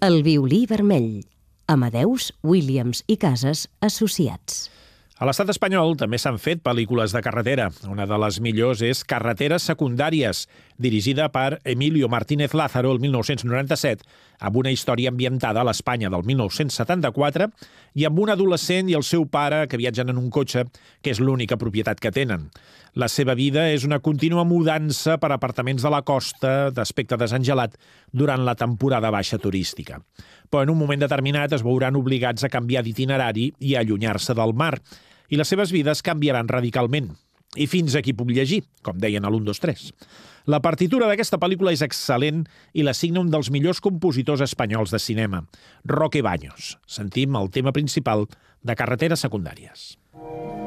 El violí vermell. Amadeus, Williams i Casas Associats. A l'estat espanyol també s'han fet pel·lícules de carretera. Una de les millors és Carreteres secundàries, dirigida per Emilio Martínez Lázaro el 1997, amb una història ambientada a l'Espanya del 1974 i amb un adolescent i el seu pare que viatgen en un cotxe, que és l'única propietat que tenen. La seva vida és una contínua mudança per apartaments de la costa d'aspecte desengelat durant la temporada baixa turística. Però en un moment determinat es veuran obligats a canviar d'itinerari i a allunyar-se del mar, i les seves vides canviaran radicalment. I fins aquí puc llegir, com deien a l'1, 2, 3. La partitura d'aquesta pel·lícula és excel·lent i la signa un dels millors compositors espanyols de cinema, Roque Baños. Sentim el tema principal de Carreteres secundàries.